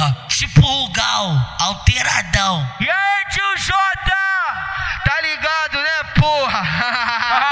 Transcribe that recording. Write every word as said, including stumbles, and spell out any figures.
Porra, tipo o Gal, alteradão. E aí, tio Jorge?